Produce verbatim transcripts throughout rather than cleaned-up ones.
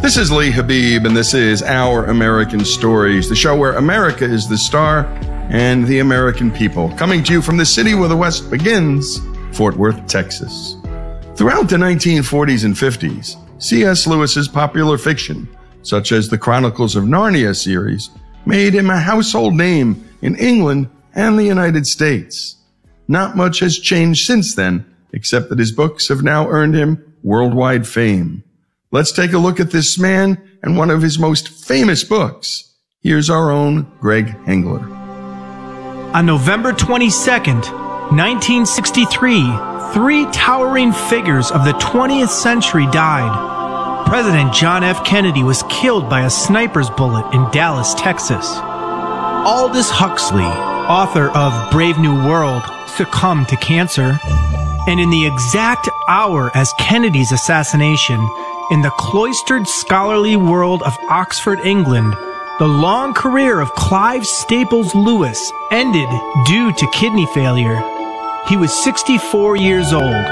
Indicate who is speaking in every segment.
Speaker 1: This is Lee Habib, and this is Our American Stories, the show where America is the star and the American people. Coming to you from the city where the West begins, Fort Worth, Texas. Throughout the nineteen forties and fifties, C S Lewis's popular fiction, such as the Chronicles of Narnia series, made him a household name in England and the United States. Not much has changed since then, except that his books have now earned him worldwide fame. Let's take a look at this man and one of his most famous books. Here's our own Greg Hengler.
Speaker 2: On November twenty-second, nineteen sixty-three, three towering figures of the twentieth century died. President John F. Kennedy was killed by a sniper's bullet in Dallas, Texas. Aldous Huxley, author of Brave New World, succumbed to cancer. And in the exact hour as Kennedy's assassination, in the cloistered scholarly world of Oxford, England, the long career of Clive Staples Lewis ended due to kidney failure. He was sixty-four years old.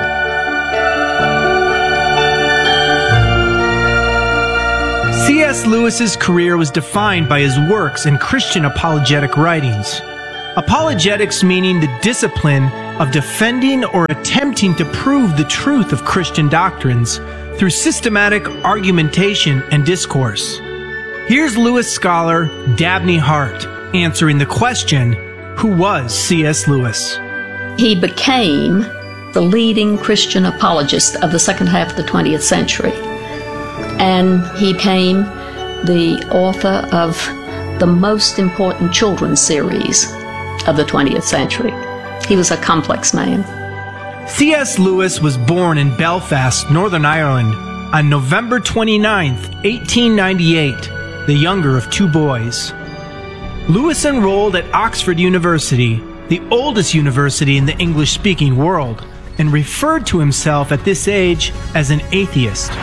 Speaker 2: C S Lewis's career was defined by his works in Christian apologetic writings. Apologetics meaning the discipline of defending or attempting to prove the truth of Christian doctrines through systematic argumentation and discourse. Here's Lewis scholar Dabney Hart answering the question, who was C S Lewis?
Speaker 3: He became the leading Christian apologist of the second half of the twentieth century. And he became the author of the most important children's series of the twentieth century. He was a complex man.
Speaker 2: C S Lewis was born in Belfast, Northern Ireland, on November twenty-ninth, eighteen ninety-eight, the younger of two boys. Lewis enrolled at Oxford University, the oldest university in the English-speaking world, and referred to himself at this age as an atheist.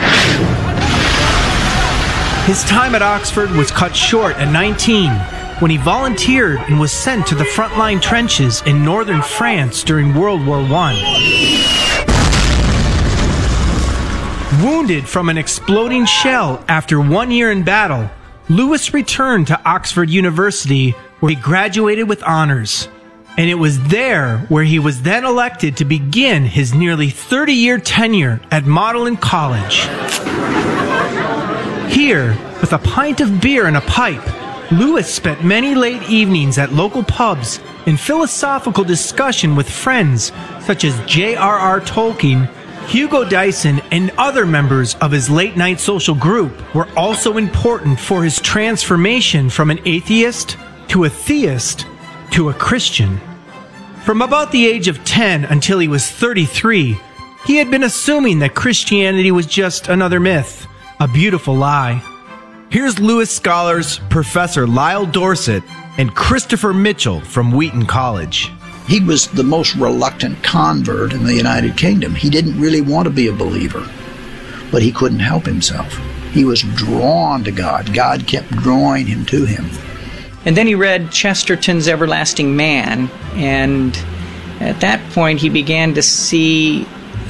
Speaker 2: His time at Oxford was cut short at nineteen, when he volunteered and was sent to the frontline trenches in northern France during World War One. Wounded from an exploding shell after one year in battle, Lewis returned to Oxford University, where he graduated with honors. And it was there where he was then elected to begin his nearly thirty-year tenure at Magdalen College. Here, with a pint of beer and a pipe, Lewis spent many late evenings at local pubs in philosophical discussion with friends such as J R R Tolkien, Hugo Dyson, and other members of his late-night social group were also important for his transformation from an atheist to a theist to a Christian. From about the age of ten until he was thirty-three, he had been assuming that Christianity was just another myth, a beautiful lie. Here's Lewis scholars Professor Lyle Dorsett and Christopher Mitchell from Wheaton College.
Speaker 4: He was the most reluctant convert in the United Kingdom. He didn't really want to be a believer, but he couldn't help himself. He was drawn to God. God kept drawing him to him.
Speaker 5: And then he read Chesterton's Everlasting Man, and at that point he began to see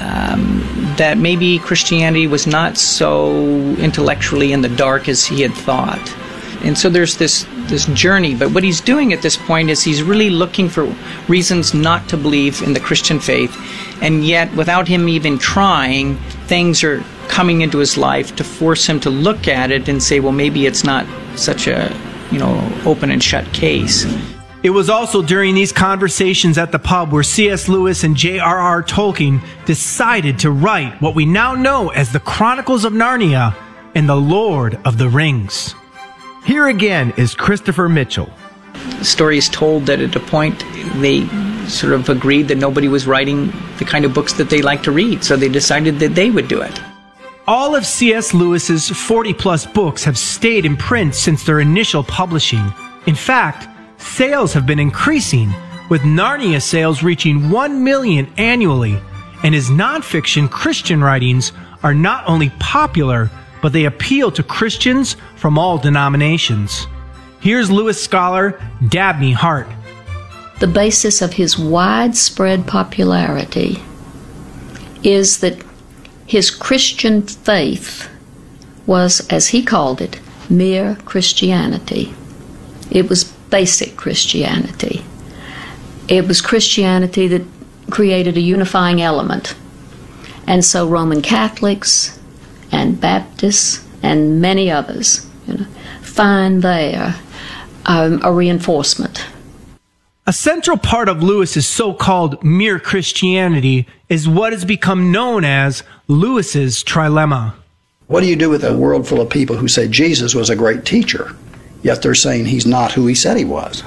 Speaker 5: um, that maybe Christianity was not so intellectually in the dark as he had thought. And so there's this this journey, but what he's doing at this point is he's really looking for reasons not to believe in the Christian faith, and yet without him even trying, things are coming into his life to force him to look at it and say, well, maybe it's not such a, you know, open and shut case.
Speaker 2: It was also during these conversations at the pub where C S Lewis and J R R Tolkien decided to write what we now know as the Chronicles of Narnia and the Lord of the Rings.
Speaker 6: Here again is Christopher Mitchell.
Speaker 5: The story is told that at a point they sort of agreed that nobody was writing the kind of books that they like to read, so they decided that they would do it.
Speaker 2: All of C S Lewis's forty-plus books have stayed in print since their initial publishing. In fact, sales have been increasing, with Narnia sales reaching one million annually, and his nonfiction Christian writings are not only popular, but they appeal to Christians from all denominations. Here's Lewis scholar Dabney Hart.
Speaker 3: The basis of his widespread popularity is that his Christian faith was, as he called it, mere Christianity. It was basic Christianity. It was Christianity that created a unifying element. And so Roman Catholics and Baptists and many others, you know, find there um, a reinforcement.
Speaker 2: A central part of Lewis's so-called mere Christianity is what has become known as Lewis's trilemma.
Speaker 4: What do you do with a world full of people who say Jesus was a great teacher, yet they're saying he's not who he said he was?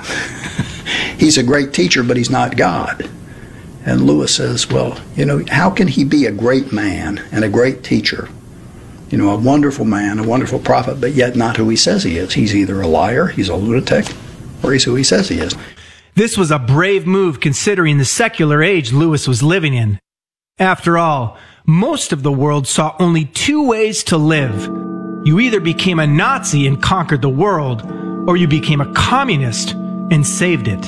Speaker 4: He's a great teacher, but he's not God. And Lewis says, well, you know, how can he be a great man and a great teacher? You know, a wonderful man, a wonderful prophet, but yet not who he says he is. He's either a liar, he's a lunatic, or he's who he says he is.
Speaker 2: This was a brave move considering the secular age Lewis was living in. After all, most of the world saw only two ways to live. You either became a Nazi and conquered the world, or you became a communist and saved it.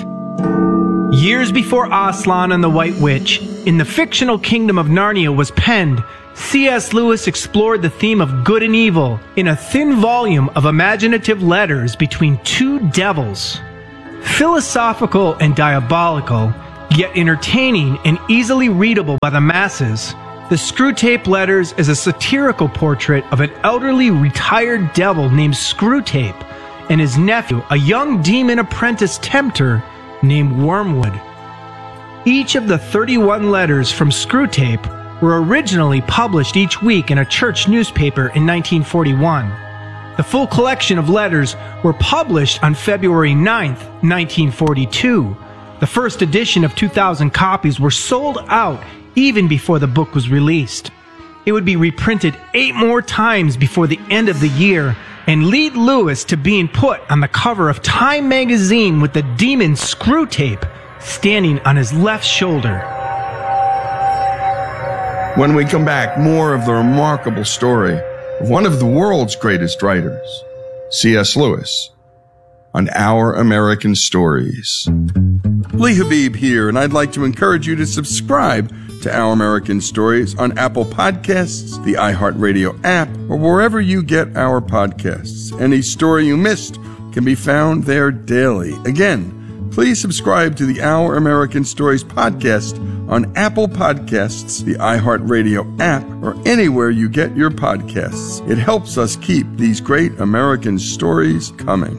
Speaker 2: Years before Aslan and the White Witch, in the fictional kingdom of Narnia was penned, C S Lewis explored the theme of good and evil in a thin volume of imaginative letters between two devils. Philosophical and diabolical, yet entertaining and easily readable by the masses, the Screwtape Letters is a satirical portrait of an elderly retired devil named Screwtape and his nephew, a young demon apprentice tempter named Wormwood. Each of the thirty-one letters from Screwtape were originally published each week in a church newspaper in nineteen forty-one. The full collection of letters were published on February ninth, nineteen forty-two. The first edition of two thousand copies were sold out even before the book was released. It would be reprinted eight more times before the end of the year and lead Lewis to being put on the cover of Time magazine with the demon Screwtape standing on his left shoulder.
Speaker 1: When we come back, more of the remarkable story of one of the world's greatest writers, C S Lewis, on Our American Stories. Lee Habib here, and I'd like to encourage you to subscribe to Our American Stories on Apple Podcasts, the iHeartRadio app, or wherever you get our podcasts. Any story you missed can be found there daily. Again, please subscribe to the Our American Stories podcast on Apple Podcasts, the iHeartRadio app, or anywhere you get your podcasts. It helps us keep these great American stories coming.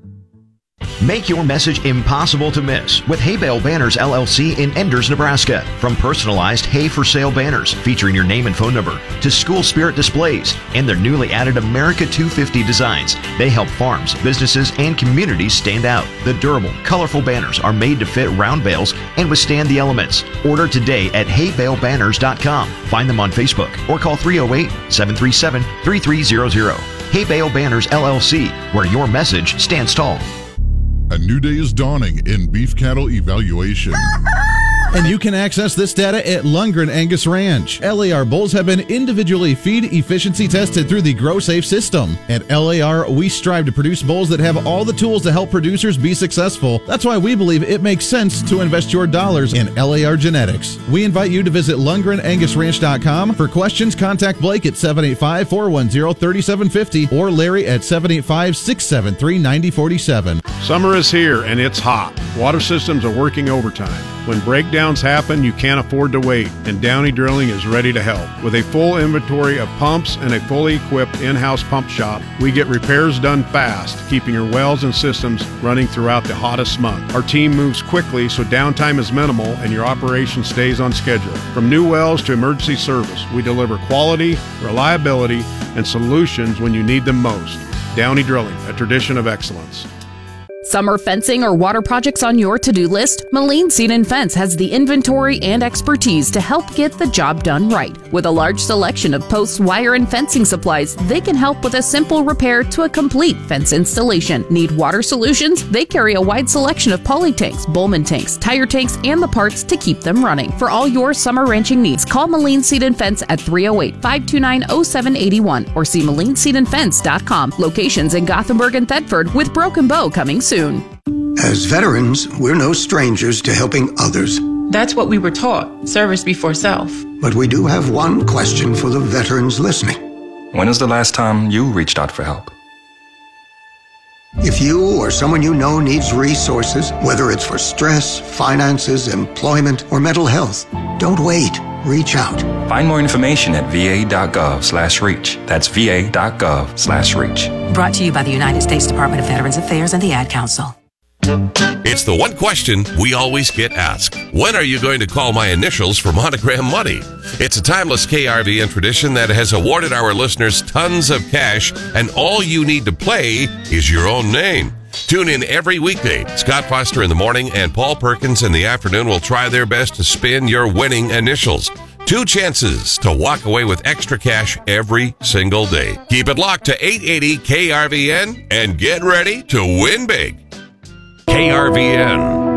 Speaker 7: Make your message impossible to miss with Hay Bale Banners, L L C in Enders, Nebraska. From personalized hay for sale banners featuring your name and phone number to school spirit displays and their newly added America two fifty designs, they help farms, businesses, and communities stand out. The durable, colorful banners are made to fit round bales and withstand the elements. Order today at hay bale banners dot com. Find them on Facebook or call three oh eight, seven three seven, three three zero zero. Hay Bale Banners, L L C, where your message stands tall.
Speaker 8: A new day is dawning in beef cattle evaluation.
Speaker 9: And you can access this data at Lundgren Angus Ranch. L A R bulls have been individually feed efficiency tested through the GrowSafe system. At L A R, we strive to produce bulls that have all the tools to help producers be successful. That's why we believe it makes sense to invest your dollars in L A R genetics. We invite you to visit Lundgren Angus Ranch dot com. For questions, contact Blake at seven eight five, four one zero, three seven five zero or Larry at seven eight five, six seven three, nine zero four seven.
Speaker 10: Summer is here and it's hot. Water systems are working overtime. When breakdowns happen, you can't afford to wait, and Downey Drilling is ready to help. With a full inventory of pumps and a fully equipped in-house pump shop, we get repairs done fast, keeping your wells and systems running throughout the hottest month. Our team moves quickly so downtime is minimal and your operation stays on schedule. From new wells to emergency service, we deliver quality, reliability, and solutions when you need them most. Downey Drilling, a tradition of excellence.
Speaker 11: Summer fencing or water projects on your to-do list? Moline Seed and Fence has the inventory and expertise to help get the job done right. With a large selection of posts, wire, and fencing supplies, they can help with a simple repair to a complete fence installation. Need water solutions? They carry a wide selection of poly tanks, Bowman tanks, tire tanks, and the parts to keep them running. For all your summer ranching needs, call Moline Seed and Fence at three oh eight, five two nine, oh seven eight one or see moline seed and fence dot com. Locations in Gothenburg and Thetford, with Broken Bow coming soon.
Speaker 12: As veterans, we're no strangers to helping others.
Speaker 13: That's what we were taught, service before self.
Speaker 12: But we do have one question for the veterans listening.
Speaker 13: When is the last time you reached out for help?
Speaker 12: If you or someone you know needs resources, whether it's for stress, finances, employment, or mental health, don't wait. Reach out.
Speaker 13: Find more information at va.gov slash reach. That's va.gov slash reach.
Speaker 14: Brought to you by the United States Department of Veterans Affairs and the Ad Council.
Speaker 15: It's the one question we always get asked. When are you going to call my initials for Monogram Money? It's a timeless K R V N tradition that has awarded our listeners tons of cash, and all you need to play is your own name. Tune in every weekday. Scott Foster in the morning and Paul Perkins in the afternoon will try their best to spin your winning initials. Two chances to walk away with extra cash every single day. Keep it locked to eight eighty K R V N and get ready to win big. K R V N.